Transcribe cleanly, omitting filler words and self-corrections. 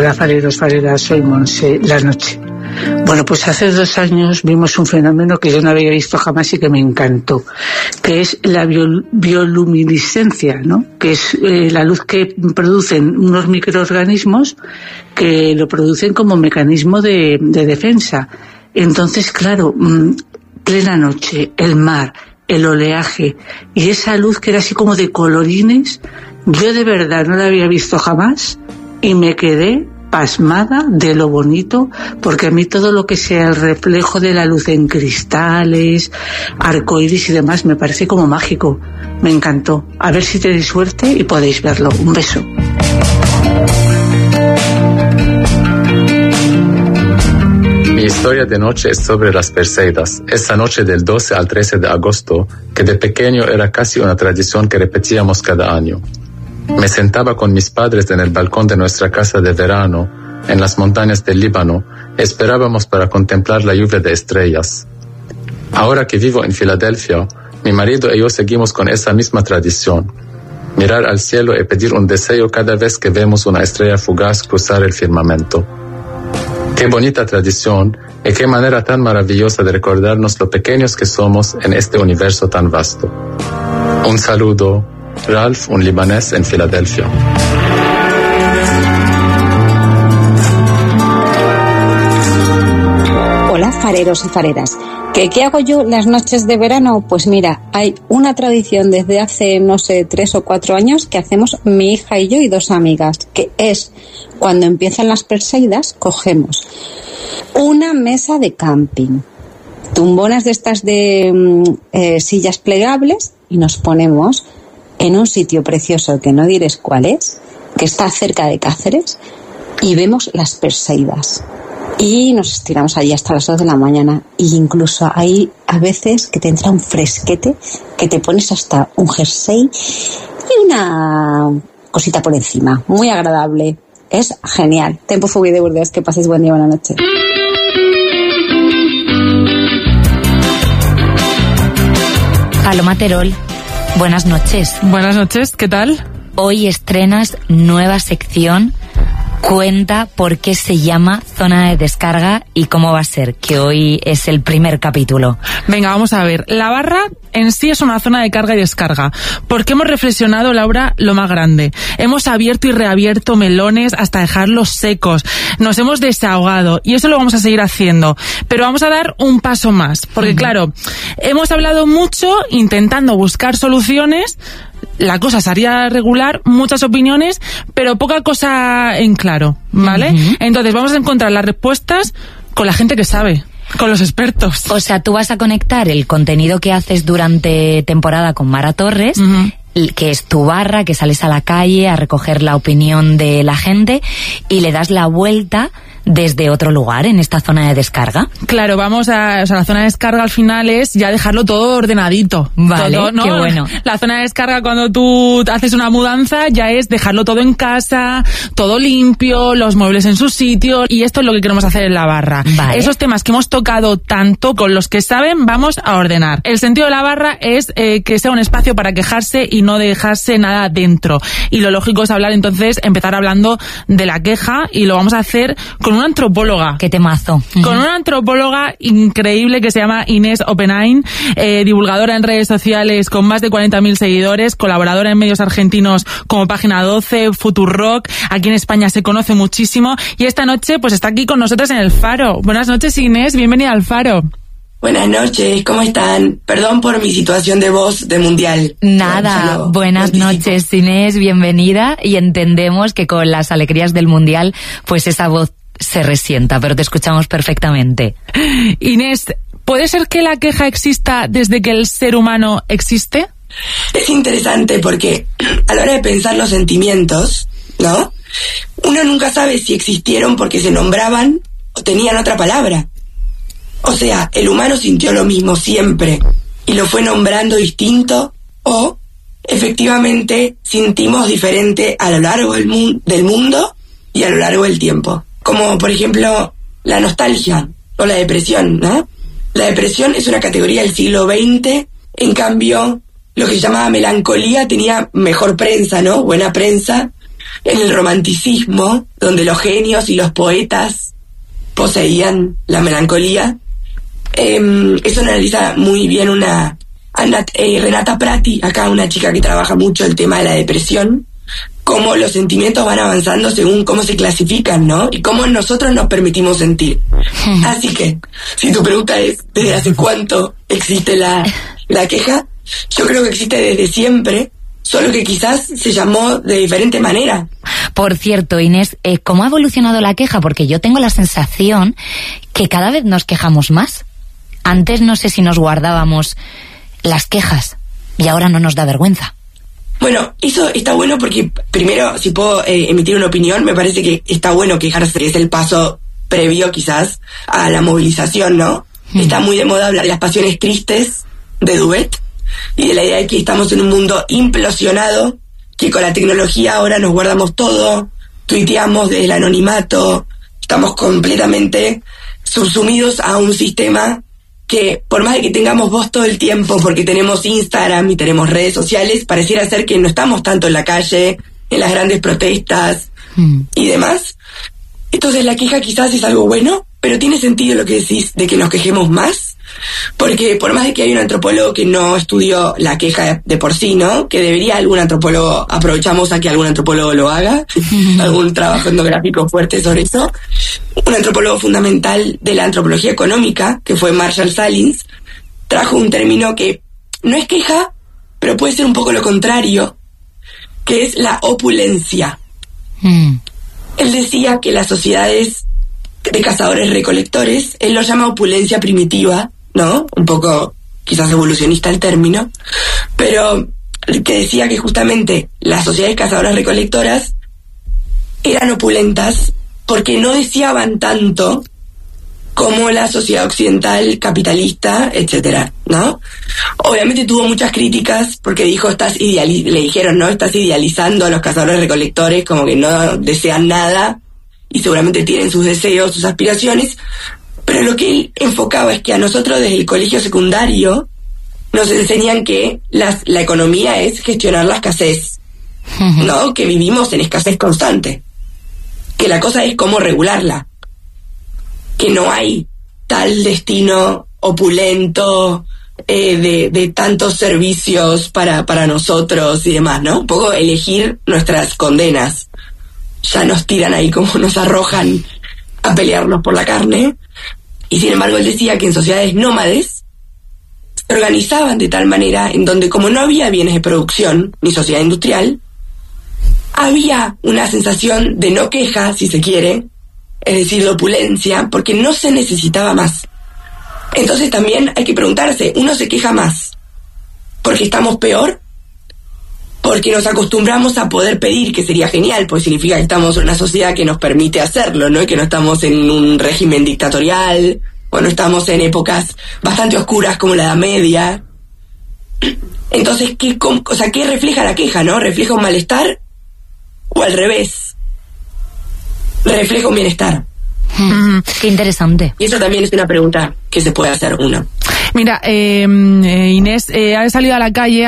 Hola, fareros, fareras, soy Monse, La Noche. Bueno, pues hace 2 años vimos un fenómeno que yo no había visto jamás y que me encantó, que es la bioluminiscencia, ¿no? Que es la luz que producen unos microorganismos que lo producen como mecanismo de defensa. Entonces, claro, plena noche, el mar, el oleaje y esa luz que era así como de colorines, yo de verdad no la había visto jamás y me quedé pasmada de lo bonito, porque a mí todo lo que sea el reflejo de la luz en cristales, arcoíris y demás me parece como mágico. Me encantó. A ver si tenéis suerte y podéis verlo. Un beso. Mi historia de noche es sobre las Perseidas. Esa noche del 12 al 13 de agosto, que de pequeño era casi una tradición que repetíamos cada año. Me sentaba con mis padres en el balcón de nuestra casa de verano, en las montañas del Líbano, esperábamos para contemplar la lluvia de estrellas. Ahora que vivo en Filadelfia, mi marido y yo seguimos con esa misma tradición. Mirar al cielo y pedir un deseo cada vez que vemos una estrella fugaz cruzar el firmamento. Qué bonita tradición y qué manera tan maravillosa de recordarnos lo pequeños que somos en este universo tan vasto. Un saludo. Ralph, un libanés en Filadelfia. Hola, fareros y fareras. ¿Qué hago yo las noches de verano? Pues mira, hay una tradición desde hace, 3 o 4 años que hacemos mi hija y yo y 2 amigas, que es cuando empiezan las Perseidas, cogemos una mesa de camping, tumbonas de estas de sillas plegables y nos ponemos en un sitio precioso que no diréis cuál es, que está cerca de Cáceres, y vemos las Perseidas. Y nos estiramos allí hasta las 2 de la mañana. Y incluso hay a veces que te entra un fresquete, que te pones hasta un jersey y una cosita por encima. Muy agradable. Es genial. Tempo Fugui de Burdeos. Que paséis buen día, buena noche. Paloma Terol. Buenas noches. Buenas noches, ¿qué tal? Hoy estrenas nueva sección. Cuenta por qué se llama Zona de Descarga y cómo va a ser, que hoy es el primer capítulo. Venga, vamos a ver. La barra en sí es una zona de carga y descarga, porque hemos reflexionado, Laura, lo más grande. Hemos abierto y reabierto melones hasta dejarlos secos. Nos hemos desahogado y eso lo vamos a seguir haciendo. Pero vamos a dar un paso más, porque claro, hemos hablado mucho intentando buscar soluciones. La cosa sería regular, muchas opiniones, pero poca cosa en claro, ¿vale? Entonces vamos a encontrar las respuestas con la gente que sabe, con los expertos. O sea, tú vas a conectar el contenido que haces durante temporada con Mara Torres, que es tu barra, que sales a la calle a recoger la opinión de la gente y le das la vuelta desde otro lugar en esta zona de descarga. Claro, la zona de descarga al final es ya dejarlo todo ordenadito. Vale, todo, ¿no? qué bueno. La zona de descarga cuando tú haces una mudanza ya es dejarlo todo en casa, todo limpio, los muebles en su sitio, y esto es lo que queremos hacer en la barra. Vale. Esos temas que hemos tocado tanto con los que saben, vamos a ordenar. El sentido de la barra es que sea un espacio para quejarse y no dejarse nada dentro. Y lo lógico es empezar hablando de la queja, y lo vamos a hacer con una antropóloga. ¡Qué temazo! Con una antropóloga increíble que se llama Inés Oppenheim, divulgadora en redes sociales con más de 40.000 seguidores, colaboradora en medios argentinos como Página 12, Futurock. Aquí en España se conoce muchísimo y esta noche pues está aquí con nosotros en El Faro. Buenas noches, Inés, bienvenida al Faro. Buenas noches, ¿cómo están? Perdón por mi situación de voz de mundial. Nada, buenas noches, Inés, bienvenida, y entendemos que con las alegrías del mundial pues esa voz se resienta, pero te escuchamos perfectamente. Inés, ¿puede ser que la queja exista desde que el ser humano existe? Es interesante porque a la hora de pensar los sentimientos, ¿no? Uno nunca sabe si existieron porque se nombraban o tenían otra palabra. O sea, el humano sintió lo mismo siempre y lo fue nombrando distinto, o efectivamente sentimos diferente a lo largo del mundo y a lo largo del tiempo. Como por ejemplo la nostalgia o la depresión, ¿no? La depresión es una categoría del siglo XX, en cambio lo que se llamaba melancolía tenía mejor prensa, ¿no? Buena prensa, en el romanticismo, donde los genios y los poetas poseían la melancolía. Eso analiza muy bien Renata Prati, acá una chica que trabaja mucho el tema de la depresión, cómo los sentimientos van avanzando según cómo se clasifican, ¿no? Y cómo nosotros nos permitimos sentir. Así que, si tu pregunta es ¿desde hace cuánto existe la queja? Yo creo que existe desde siempre, solo que quizás se llamó de diferente manera. Por cierto, Inés, ¿cómo ha evolucionado la queja? Porque yo tengo la sensación que cada vez nos quejamos más. Antes no sé si nos guardábamos las quejas y ahora no nos da vergüenza. Bueno, eso está bueno porque, primero, si puedo emitir una opinión, me parece que está bueno quejarse, que es el paso previo quizás a la movilización, ¿no? Está muy de moda hablar de las pasiones tristes de Duet y de la idea de que estamos en un mundo implosionado, que con la tecnología ahora nos guardamos todo, tuiteamos desde el anonimato, estamos completamente subsumidos a un sistema que, por más de que tengamos voz todo el tiempo, porque tenemos Instagram y tenemos redes sociales, pareciera ser que no estamos tanto en la calle, en las grandes protestas y demás. Entonces la queja quizás es algo bueno, pero tiene sentido lo que decís de que nos quejemos más, porque por más de que hay un antropólogo que no estudió la queja de por sí, ¿no? Que debería algún antropólogo, aprovechamos a que algún antropólogo lo haga, algún trabajo etnográfico fuerte sobre eso. Un antropólogo fundamental de la antropología económica, que fue Marshall Salins, trajo un término que no es queja, pero puede ser un poco lo contrario, que es la opulencia. Él decía que las sociedades de cazadores-recolectores, él lo llama opulencia primitiva, ¿no? Un poco quizás evolucionista el término, pero que decía que justamente las sociedades cazadoras-recolectoras eran opulentas porque no deseaban tanto como la sociedad occidental capitalista, etcétera, ¿no? Obviamente tuvo muchas críticas porque dijo, le dijeron, ¿no? Estás idealizando a los cazadores-recolectores, como que no desean nada y seguramente tienen sus deseos, sus aspiraciones, pero lo que él enfocaba es que a nosotros desde el colegio secundario nos enseñan que la economía es gestionar la escasez, ¿no? Que vivimos en escasez constante, que la cosa es cómo regularla, que no hay tal destino opulento de tantos servicios para nosotros y demás, ¿no? Un poco elegir nuestras condenas. Ya nos tiran ahí como nos arrojan a pelearnos por la carne. Y sin embargo él decía que en sociedades nómades se organizaban de tal manera en donde, como no había bienes de producción ni sociedad industrial, había una sensación de no queja, si se quiere, es decir, de opulencia, porque no se necesitaba más. Entonces también hay que preguntarse, ¿uno se queja más porque estamos peor? Porque nos acostumbramos a poder pedir, que sería genial, pues significa que estamos en una sociedad que nos permite hacerlo, ¿no? Y que no estamos en un régimen dictatorial, o no estamos en épocas bastante oscuras como la Edad Media. Entonces, ¿qué refleja la queja, no? ¿Refleja un malestar? ¿O al revés? Refleja un bienestar. Qué interesante. Y eso también es una pregunta que se puede hacer uno. Mira, Inés, ha salido a la calle